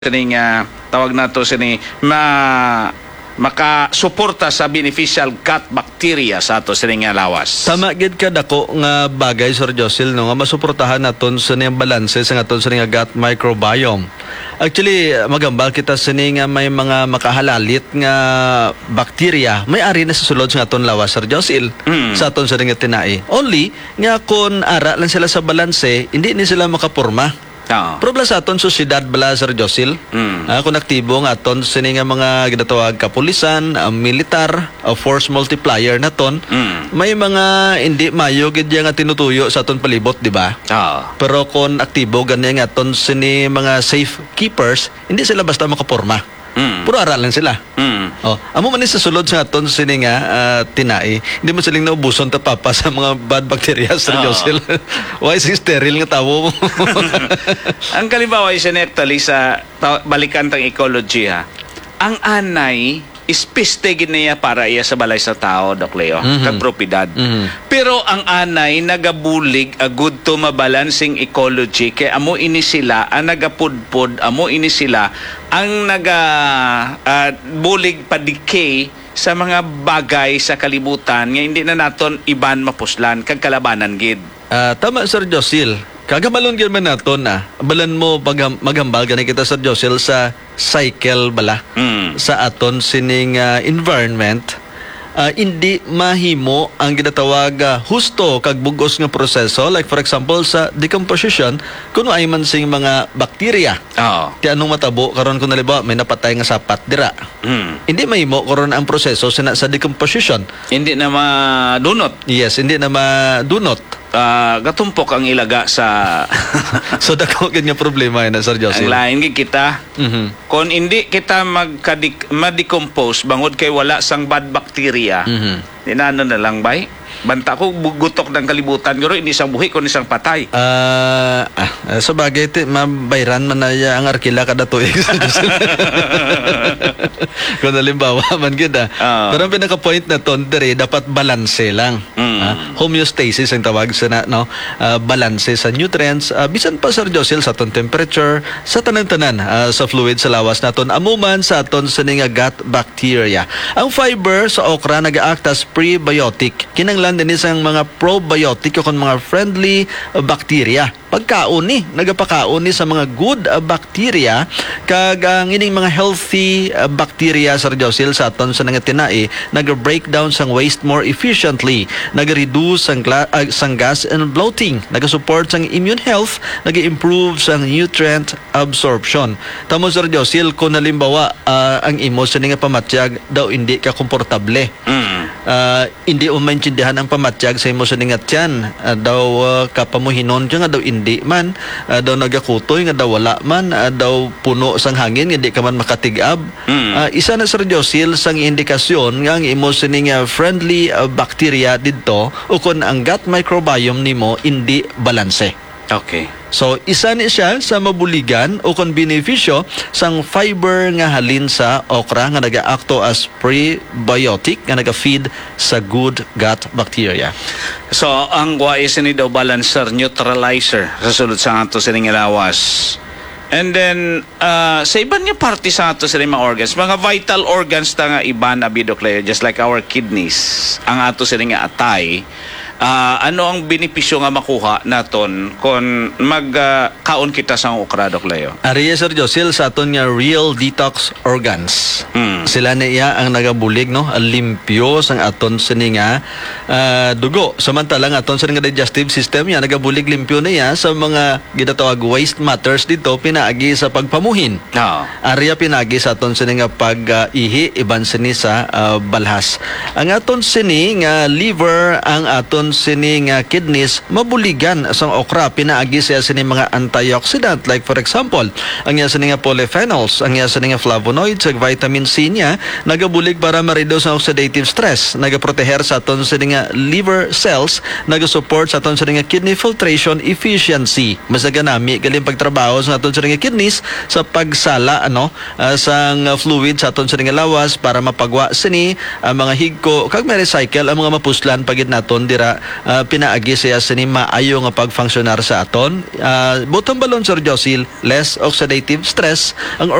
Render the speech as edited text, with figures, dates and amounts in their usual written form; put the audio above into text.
sining tawag nato sini makasuporta sa beneficial gut bacteria sa ato sining lawas. Tama gid ka dako nga bagay Sir Josil no nga masuportahan naton sa niyang balanse sa aton sa gut microbiome. Actually magambal kita sini nga may mga makahalalit nga bacteria may ari na sa sulod sa aton lawas Sir Josil sa aton sa tinai. Only nga kun ara lang sila sa balanse hindi ni sila makaporma. Problem sa aton susidad bala Sir Josil. Kung aktibo nga aton sini nga mga ginatawag kapulisan, militar, force multiplier naton, may mga hindi mayo gid nga tinutuyo sa aton palibot, di ba? Pero kung aktibo gani nga aton sini mga safe keepers, hindi sila basta makaporma. Puro aralan sila. Amo man sa sulod sa aton sini nga tinai, hindi mo siling naubuson ta papa sa mga bad bacteria Sir Josil. Why is sterile nga tawo mo? Ang kalimbawa is actually sa balikan tang ecology ha. Ang anay ispistegin niya para iya sa balay sa tao, Doc Leo, kag propidad. Pero ang anay nagabulig a good to mabalancing ecology kay amo ini sila ang nagapudpod, amo ini sila ang bulig pa decay sa mga bagay sa kalibutan nga hindi na naton iban mapuslan kag kalabanan gid. Tama Sir Josil. Kagamalon gyud man naton balan mo pag magambal gani kita Sir Josil sa cycle bala sa aton sining environment. Hindi mahimo ang ginatawag husto kag bugos nga proseso like for example sa decomposition kuno ay man sing mga bakterya. Ti anong matabo karon kun naliba may napatay nga sapat dira. Hindi mahimo karon ang proseso sa decomposition. Hindi na madunot. Yes, hindi na madunot. Gatumpok ang ilaga sa so dako gid nga problema na Sir Josil. Ang lain gid kita. Kung hindi kita ma-decompose bangod kay wala sang bad bacteria. Dinano na lang bay. Banta ko gutok ng kalibutan guro hindi sang buhi kun isang patay. Sa bagay mabayran man na ang arkila kada tuig. Kung halimbawa man gid pero ang pinaka-point na ton dire dapat balanse lang. Homeostasis ang tawag sa no balanse sa nutrients bisan pa Sir Josil sa aton temperature sa tanan-tanan sa fluid sa lawas naton amuman sa aton sining gut bacteria. Ang fiber sa okra nag-act as prebiotic kinanglan din isang mga probiotic o mga friendly bacteria. Pagkaon ni nagapakaon ni sa mga good bacteria kag ang ining mga healthy bacteria Sir Josil sa aton sa tinai nag-breakdown sang waste more efficiently, nag-reduce sang gas and bloating, nag-support sang immune health, nag-improve sang nutrient absorption. Tamo Sir Josil kung halimbawa ang imo sa nga pamatyag daw hindi ka komportable. Hindi umaintindihan ang pamatyag sa imo sa nga tiyan daw kapamuhinon nga daw hindi man daw nagakutoy nga daw wala man daw puno sang hangin hindi ka man makatigab. Isa na Sir Josil sang indikasyon nga ang imo sining friendly bacteria didto o kun ang gut microbiome nimo hindi balanse. Okay. So isa ni siya sa mabuligan o kon benepisyo sang fiber nga halin sa okra nga nagaakto as prebiotic nga naga-feed sa good gut bacteria. So ang is ni daw balancer neutralizer sa sulod sa ato sining lawas. And then sa iban nga parte sa ato sining mga organs, mga vital organs ta nga iban abidok layo just like our kidneys, ang ato sining atay. Ano ang benepisyo nga makuha naton kung magkaon kita sa okra Doc Leo? Ariya Sir Josil sa aton nga real detox organs. Sila niya ang nagabulig no limpyo sang aton sininga dugo. Samantalang aton sa nga digestive system ya nagabulig limpyo niya sa mga ginatawag waste matters dito pinaagi sa pagpamuhin. Ariya pinagi sa aton sininga pag-ihi iban sini sa balhas. Ang aton sini nga liver, ang aton sining kidneys mabuligan sa okra pinaagi siya sining mga antioxidant like for example ang iya sining polyphenols, ang iya sining flavonoids ug vitamin C niya nagabulig para ma-reduce ang oxidative stress, nagaproteher sa aton sining liver cells, nagasupport sa aton sining kidney filtration efficiency. Masaganami galing pagtrabaho sa aton sining kidneys sa pagsala sang fluid sa aton sining lawas para mapagwa sini ang mga higko kag ma-recycle ang mga mapuslan pagid naton dira pinaagi siya sini maayo nga pagfunksionar sa aton. Bottom balon Sir Josil, less oxidative stress ang